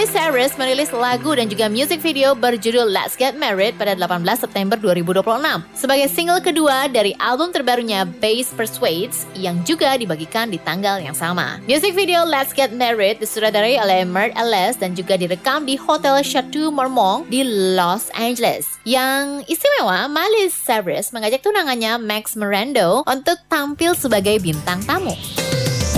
Miley Cyrus merilis lagu dan juga music video berjudul Let's Get Married pada 18 September 2026 sebagai single kedua dari album terbarunya Bass Persuades yang juga dibagikan di tanggal yang sama. Music video Let's Get Married disutradarai oleh Mert Ellis dan juga direkam di Hotel Chateau Marmont di Los Angeles. Yang istimewa, Miley Cyrus mengajak tunangannya Max Miranda untuk tampil sebagai bintang tamu.